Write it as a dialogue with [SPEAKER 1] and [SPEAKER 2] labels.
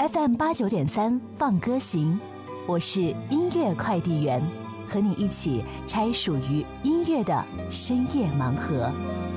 [SPEAKER 1] FM89.3放歌行，我是音乐快递员，和你一起拆属于音乐的深夜盲盒。